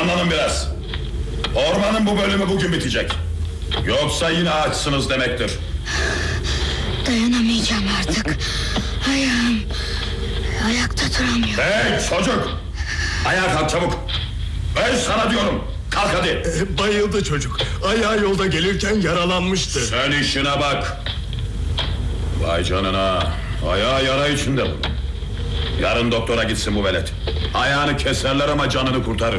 Canlanın biraz. Ormanın bu bölümü bugün bitecek. Yoksa yine açsınız demektir. Dayanamayacağım artık. Ayağım. Ayakta duramıyorum. Hey çocuk! Ayağa kalk çabuk. Ben sana diyorum. Kalk hadi. Bayıldı çocuk. Ayağı yolda gelirken yaralanmıştı. Sen işine bak. Vay canına. Ayağı yara içinde bu. Yarın doktora gitsin bu velet. Ayağını keserler ama canını kurtarır.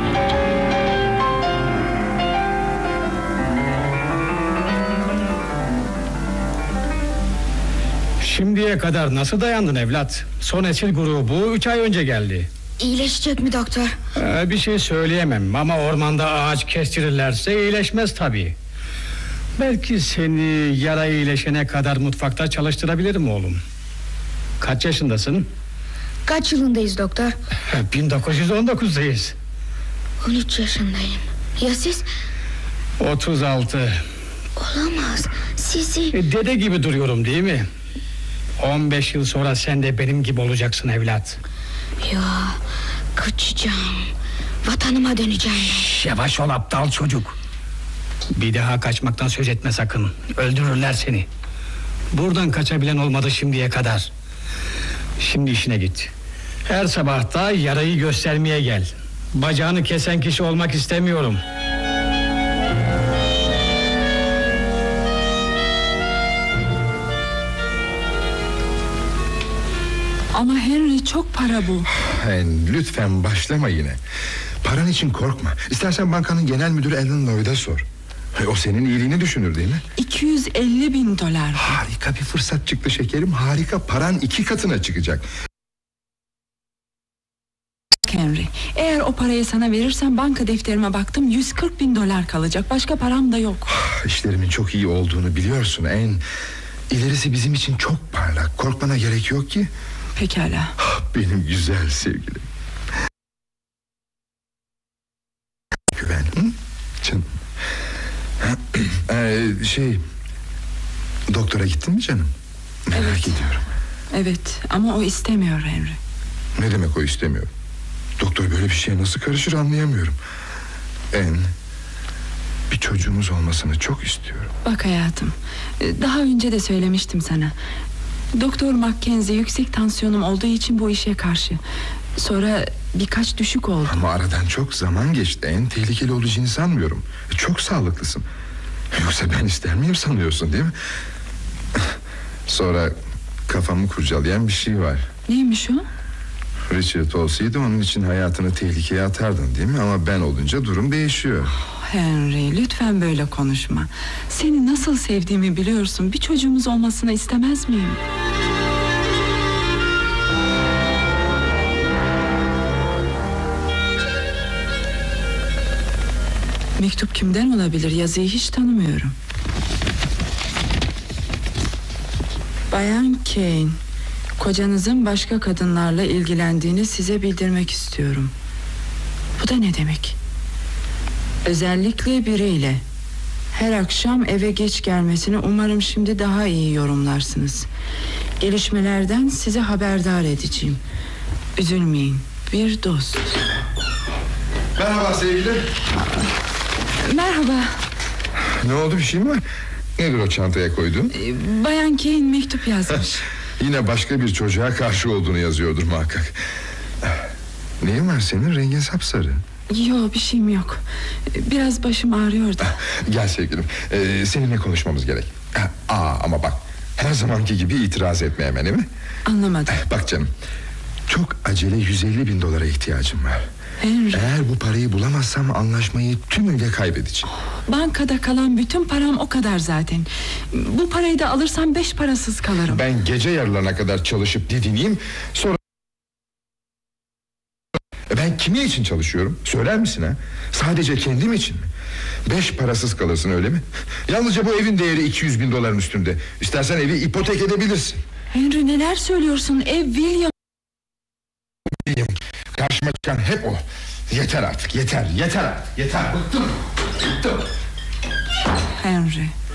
Şimdiye kadar nasıl dayandın evlat? Son esil grubu 3 ay önce geldi. İyileşecek mi doktor? Bir şey söyleyemem ama ormanda ağaç kestirirlerse iyileşmez tabii. Belki seni yara iyileşene kadar mutfakta çalıştırabilirim oğlum. Kaç yaşındasın? Kaç yılındayız doktor? 1919'dayız. 13 yaşındayım. Ya siz? 36. Olamaz. Sizi... Dede gibi duruyorum değil mi? 15 yıl sonra sen de benim gibi olacaksın evlat. Ya kaçacağım. Vatanıma döneceğim ben. Yavaş ol aptal çocuk. Bir daha kaçmaktan söz etme sakın. Öldürürler seni. Buradan kaçabilen olmadı şimdiye kadar. Şimdi işine git. Her sabah da yarayı göstermeye gel. Bacağını kesen kişi olmak istemiyorum. Ama Henry çok para bu. Lütfen başlama yine. Paran için korkma. İstersen bankanın genel müdürü Alan Lloyd'a sor. O senin iyiliğini düşünür değil mi? 250.000 dolar. Harika bir fırsat çıktı şekerim. Harika, paran 2 katına çıkacak. Henry, eğer o parayı sana verirsem banka defterime baktım 140.000 dolar kalacak. Başka param da yok. İşlerimin çok iyi olduğunu biliyorsun. İlerisi bizim için çok parlak. Korkmana gerek yok ki. Pekala. Benim güzel sevgilim. Güven. Canım. Doktora gittin mi canım? Merak ediyorum. Evet ama o istemiyor Henry. Ne demek o istemiyor? Doktor böyle bir şeye nasıl karışır anlayamıyorum. Bir çocuğumuz olmasını çok istiyorum. Bak hayatım, daha önce de söylemiştim sana. Doktor Mackenzie yüksek tansiyonum olduğu için bu işe karşı. Sonra birkaç düşük oldu. Ama aradan çok zaman geçti. En tehlikeli olacağını sanmıyorum. Çok sağlıklısın. Yoksa ben ister miyim sanıyorsun değil mi? Sonra kafamı kurcalayan bir şey var. Neymiş o? Richard olsaydı onun için hayatını tehlikeye atardın değil mi? Ama ben olunca durum değişiyor. Henry, lütfen böyle konuşma. Seni nasıl sevdiğimi biliyorsun. Bir çocuğumuz olmasını istemez miyim? Mektup kimden olabilir? Yazıyı hiç tanımıyorum. Bayan Kane, kocanızın başka kadınlarla ilgilendiğini size bildirmek istiyorum. Bu da ne demek? Özellikle biriyle. Her akşam eve geç gelmesini umarım şimdi daha iyi yorumlarsınız. Gelişmelerden size haberdar edeceğim. Üzülmeyin, bir dost. Merhaba sevgilim. Merhaba. Ne oldu, bir şey mi var? Nedir o çantaya koyduğun? Bayan Kane mektup yazmış. Yine başka bir çocuğa karşı olduğunu yazıyordur muhakkak. Neyin var senin? Rengin sapsarı. Yok, bir şeyim yok. Biraz başım ağrıyor da. Gel sevgilim, seninle konuşmamız gerek. Ama bak, her zamanki gibi itiraz etme hemen, değil mi? Anlamadım. Bak canım, çok acele 150.000 dolara ihtiyacım var. Henry. Eğer bu parayı bulamazsam anlaşmayı tümüyle kaybedeceğim. Bankada kalan bütün param o kadar zaten. Bu parayı da alırsam 5 parasız kalırım. Ben gece yarılarına kadar çalışıp didineyim, sonra... Ben kimin için çalışıyorum? Söyler misin ha? Sadece kendim için mi? 5 parasız kalırsın, öyle mi? Yalnızca bu evin değeri 200.000 doların üstünde. İstersen evi ipotek edebilirsin. Henry, neler söylüyorsun? Ev William. Karşıma çıkan hep o. Yeter artık, yeter artık, yeter. Bıktım. Henry,